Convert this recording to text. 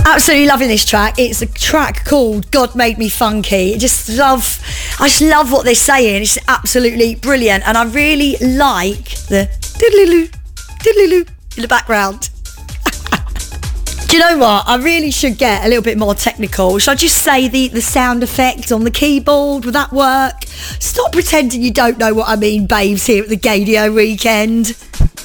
Absolutely loving this track. It's a track called God Made Me Funky. I just love what they're saying. It's absolutely brilliant. And I really like the diddly-loo, diddly-loo in the background. Do you know what? I really should get a little bit more technical. Should I just say the sound effect on the keyboard? Would that work? Stop pretending you don't know what I mean, babes, here at the Gaydio Weekend.